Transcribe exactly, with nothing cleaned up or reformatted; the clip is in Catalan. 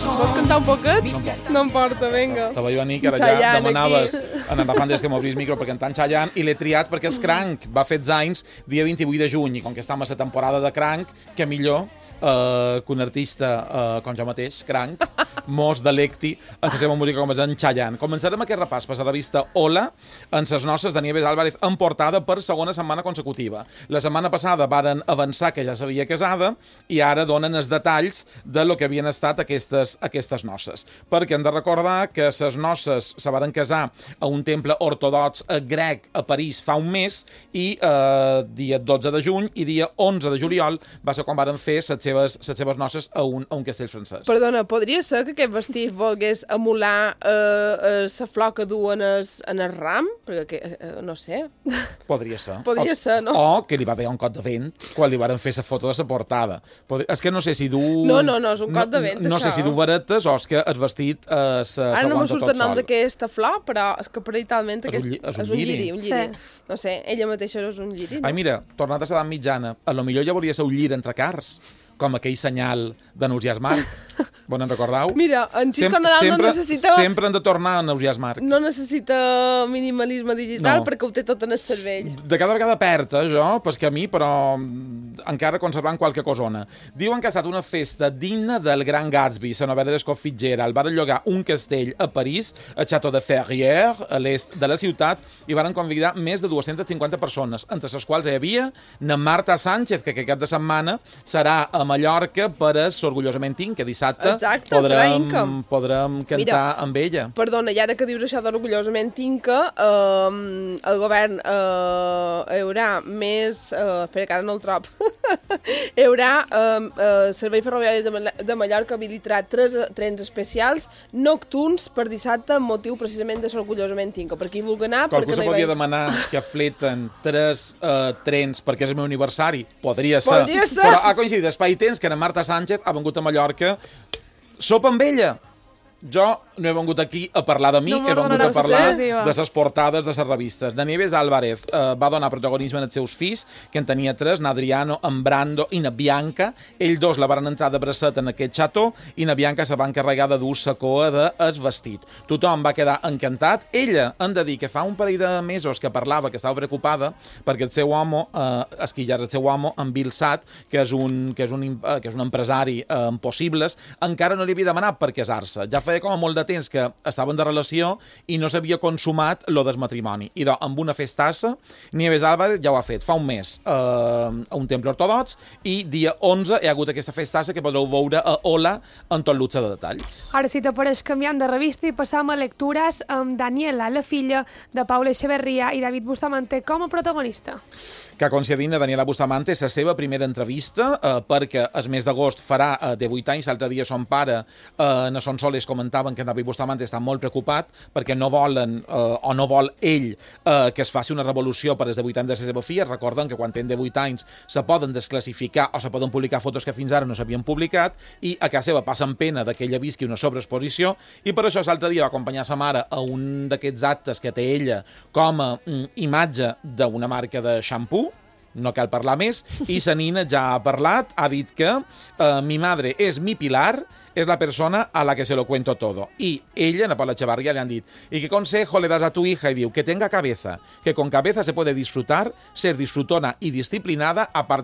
Vols cantar un poquet? No em porta. No em porta, vinga. Te veia venir que ara ja Chayanne, demanaves aquí. en en Rafa Andrés que m'obris micro per cantar en Chayanne i l'he triat perquè és Cranc. Va fer anys dia vint-i-vuit de juny i com que estem a la temporada de Cranc, que millor eh, que un artista eh, com jo mateix, Cranc, mos delecti en la seva música com és en Chayanne. Començarem aquest repàs per la revista Hola en ses noces de Nieves Álvarez en portada per segona setmana consecutiva. La setmana passada varen avançar que ja s'havia casada i ara donen els detalls de lo que havien estat aquestes, aquestes noces. Perquè hem de recordar que ses noces se varen casar a un temple ortodox grec a París fa un mes i eh, dia dotze de juny i dia onze de juliol va ser quan varen fer les seves, les seves noces a un, a un castell francès. Perdona, podria ser que aquest vestit volgués emular eh, eh, la flor que duen es, en el ram? Perquè, que, eh, no sé. Podria ser. Podria o, ser, no? O que li va haver un cot de vent quan li varen fer la foto de la portada. Podria, és que no sé si du... No, no, no, és un cot de vent, no, no sé això. si du varetes o és que el vestit eh, Ara no me s'aguanta surt tot el nom sol. d'aquesta flor, però és que parcialment És un aquest, lli- és un és un lliri. lliri. Un lliri. Sí. No sé, ella mateixa és un lliri. No? Ai, mira, tornat a l'edat mitjana, a lo millor ja volia ser un llir entre cars, com aquell senyal de Nausiàs Marc. Bon, en recordau? Mira, en Xisco Sem- Nadal sempre, no necessita... Sempre han de tornar a Nausiàs Marc. No necessita minimalisme digital No. perquè ho té tot en el cervell. De cada vegada perd, eh, jo, pues que a mi, però mm, encara conservant qualque cosona. Diuen que ha estat una festa digna del Gran Gatsby, la novel·la d'Scott Fitzgerald. Varen llogar un castell a París, a Château de Ferrières, a l'est de la ciutat, i varen convidar més de dues-centes cinquanta persones, entre les quals hi havia na Marta Sánchez, que aquest cap de setmana serà a Mallorca per a Sorgullosament Inca, que dissabte Exacte, serà Inca. podrem, podrem cantar Mira, amb ella. Perdona, i ara que dius això d'orgullosament Inca, eh, el govern eh, hi haurà més... Eh, espera, que ara no el trob. Hi haurà eh, eh, Servei Ferroviari de, Mal de Mallorca habilitarà tres trens especials nocturns per dissabte amb motiu precisament de l'orgullosament Inca. Per qui vulgui anar... Qualcú perquè se no hi podria va- demanar que fleten tres uh, trens perquè és el meu aniversari? Podria ser. Podria ser. Però ha coincidit espai i temps que na Marta Sánchez ha vengut a Mallorca. Sopa amb ella. Jo no he vengut aquí a parlar de mi, No he vengut a m'ordenaràs parlar exclusiva. de les portades de les revistes. Na Nieves Álvarez eh, va donar protagonisme als seus fills, que en tenia tres, na Adriano, en Brando i na Bianca. Ells dos la van entrar de bracet en aquest xató i na Bianca se va encarregar de dur la coa del vestit. Tothom va quedar encantat. Ella, han de dir que fa un parell de mesos que parlava, que estava preocupada, perquè el seu home, eh, esquillar el seu home, en Bill Satt, que és un, que és un, eh, que és un empresari eh, en possibles, encara no li havia demanat per casar-se. Ja feia com a molt de temps que estaven de relació i no s'havia consumat lo del matrimoni. I doncs, amb una festassa, Nieves Álvarez ja ho ha fet fa un mes eh, a un temple ortodox i dia onze hi ha hagut aquesta festassa que podreu veure a Hola en tot luxe de detalls. Ara sí t'apareix canviant de revista i passam a lectures amb Daniela, la filla de Paula Echeverría i David Bustamante com a protagonista. Que ha concedit a Daniela Bustamante la seva primera entrevista eh, perquè el mes d'agost farà eh, de vuit anys. L'altre dia son pare eh, na Son Soles comentaven que David Bustamante està molt preocupat perquè no volen eh, o no vol ell eh, que es faci una revolució per els de vuit anys de la seva filla. Recorden que quan tenen de vuit anys se poden desclassificar o se poden publicar fotos que fins ara no s'havien publicat i a casa seva passen pena de que ella visqui una sobreexposició i per això l'altre dia va acompanyar sa mare a un d'aquests actes que té ella com a mm, imatge d'una marca de xampú. No cal parlar més, i sa nina ja ha parlat, ha dit que eh, mi madre és mi pilar, és la persona a la que se lo cuento todo. I ella, na Paula Echevarría, le han dit, ¿y qué consejo le das a tu hija? Y diu, que tenga cabeza, que con cabeza se puede disfrutar, ser disfrutona y disciplinada, aparte